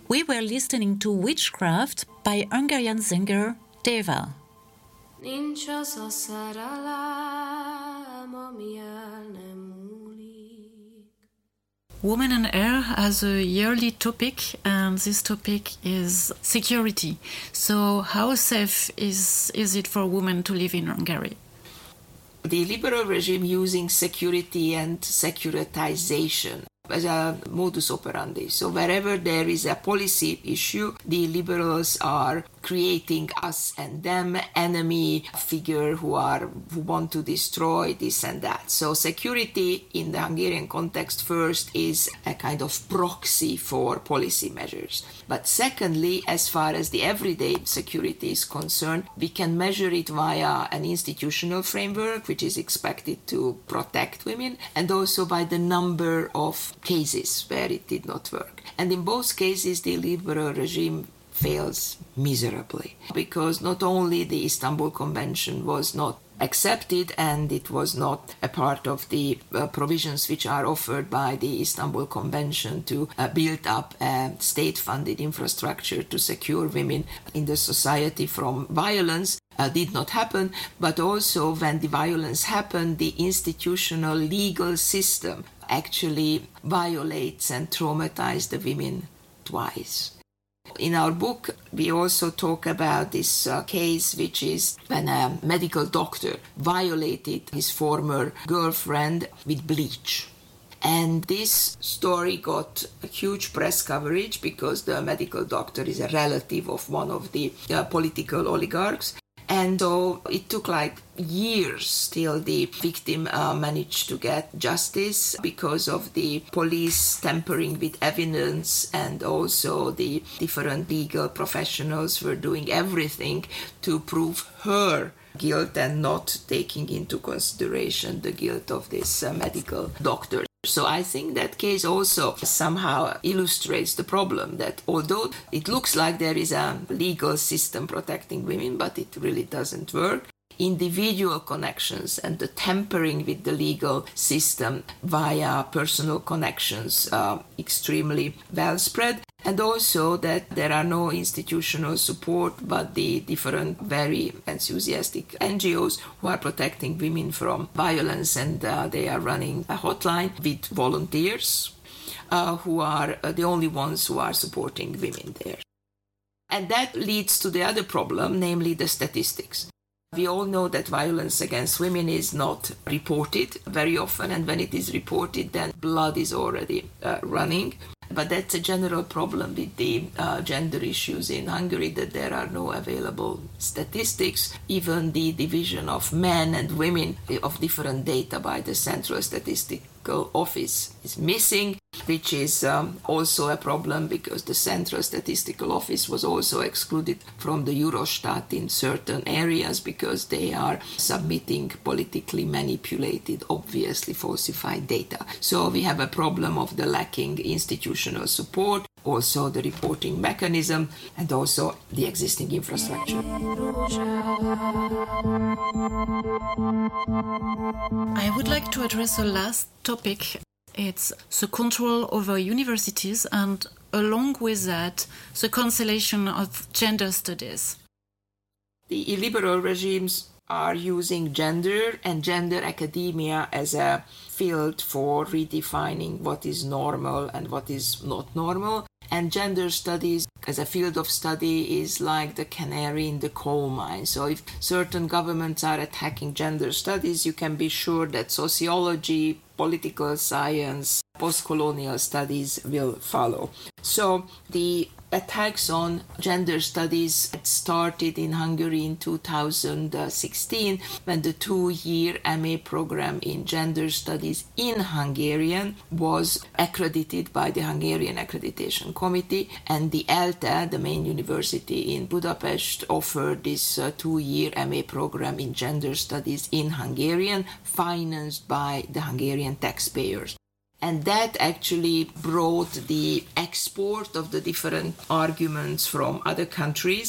We were listening to Witchcraft by Hungarian singer Deva. Nincs az a szerelem, ami el nem múlik. Woman and Air has a yearly topic, and this topic is security. So how safe is it for women to live in Hungary? The liberal regime using security and securitization as a modus operandi. So wherever there is a policy issue, the liberals are creating us and them, enemy figure who want to destroy this and that. So security in the Hungarian context first is a kind of proxy for policy measures. But secondly, as far as the everyday security is concerned, we can measure it via an institutional framework which is expected to protect women, and also by the number of cases where it did not work. And in both cases, the liberal regime fails miserably, because not only the Istanbul Convention was not accepted and it was not a part of the provisions which are offered by the Istanbul Convention to build up a state-funded infrastructure to secure women in the society from violence, did not happen, but also when the violence happened, the institutional legal system actually violates and traumatizes the women twice. In our book, we also talk about this case, which is when a medical doctor violated his former girlfriend with bleach. And this story got a huge press coverage because the medical doctor is a relative of one of the political oligarchs. And so it took like years till the victim managed to get justice because of the police tampering with evidence, and also the different legal professionals were doing everything to prove her guilt and not taking into consideration the guilt of this medical doctor. So I think that case also somehow illustrates the problem that although it looks like there is a legal system protecting women, but it really doesn't work. Individual connections and the tampering with the legal system via personal connections are extremely well spread. And also that there are no institutional support, but the different very enthusiastic NGOs who are protecting women from violence, and they are running a hotline with volunteers who are the only ones who are supporting women there. And that leads to the other problem, namely the statistics. We all know that violence against women is not reported very often, and when it is reported, then blood is already running. But that's a general problem with the gender issues in Hungary, that there are no available statistics. Even the division of men and women of different data by the Central Statistical Office is missing, which is also a problem because the Central Statistical Office was also excluded from the Eurostat in certain areas because they are submitting politically manipulated, obviously falsified data. So we have a problem of the lacking institutional support, also the reporting mechanism, and also the existing infrastructure. I would like to address a last topic. It's the control over universities and, along with that, the cancellation of gender studies. The illiberal regimes are using gender and gender academia as a field for redefining what is normal and what is not normal. And gender studies as a field of study is like the canary in the coal mine. So if certain governments are attacking gender studies, you can be sure that sociology, political science, post-colonial studies will follow. So the attacks on gender studies started in Hungary in 2016 when the 2-year MA program in gender studies in Hungarian was accredited by the Hungarian Accreditation Committee, and the ELTE, the main university in Budapest, offered this 2-year MA program in gender studies in Hungarian, financed by the Hungarian taxpayers. And that actually brought the export of the different arguments from other countries.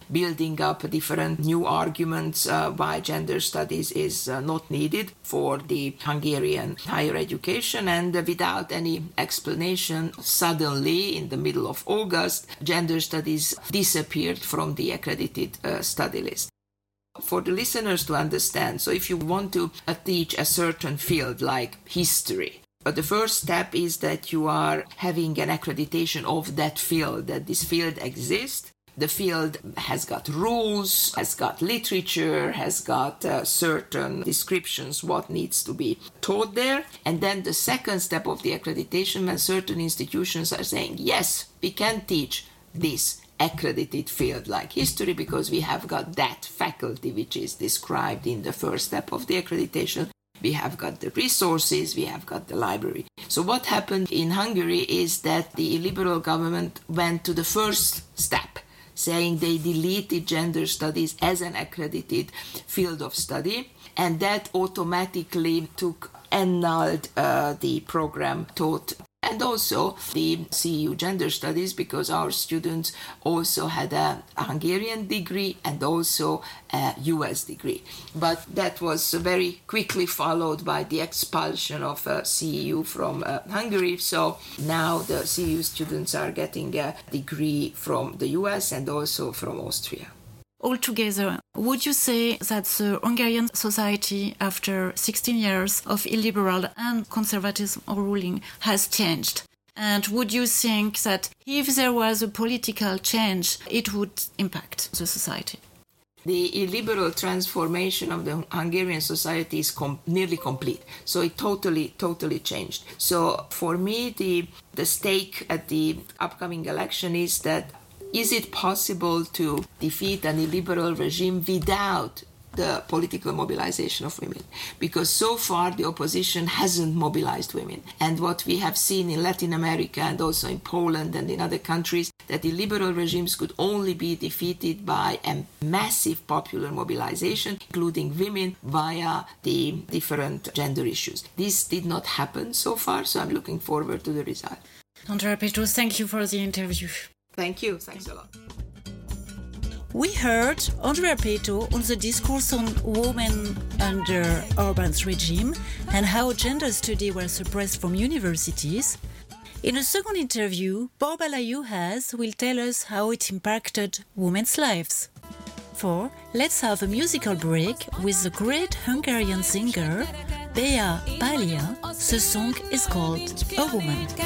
building up different new arguments why gender studies is not needed for the Hungarian higher education. And without any explanation, suddenly in the middle of August, gender studies disappeared from the accredited study list. For the listeners to understand, so if you want to teach a certain field like history, the first step is that you are having an accreditation of that field, that this field exists. The field has got rules, has got literature, has got certain descriptions what needs to be taught there. And then the second step of the accreditation, when certain institutions are saying, yes, we can teach this accredited field like history because we have got that faculty which is described in the first step of the accreditation. We have got the resources, we have got the library. So what happened in Hungary is that the liberal government went to the first step, saying they deleted gender studies as an accredited field of study, and that automatically annulled the program taught. And also the CEU gender studies, because our students also had a Hungarian degree and also a US degree. But that was very quickly followed by the expulsion of CEU from Hungary. So now the CEU students are getting a degree from the US and also from Austria. Altogether, would you say that the Hungarian society, after 16 years of illiberal and conservative ruling, has changed? And would you think that if there was a political change, it would impact the society? The illiberal transformation of the Hungarian society is nearly complete. So it totally changed. So for me, the stake at the upcoming election is that is it possible to defeat an illiberal regime without the political mobilization of women? Because so far the opposition hasn't mobilized women. And what we have seen in Latin America and also in Poland and in other countries, that illiberal regimes could only be defeated by a massive popular mobilization, including women, via the different gender issues. This did not happen so far, so I'm looking forward to the result. Andrea Petru, thank you for the interview. Thank you. Thanks a lot. We heard Andrea Petru on the discourse on women under Orban's regime and how gender studies were suppressed from universities. In a second interview, Barbara Juhász will tell us how it impacted women's lives. For let's have a musical break with the great Hungarian singer Bea Pália. The song is called A Woman.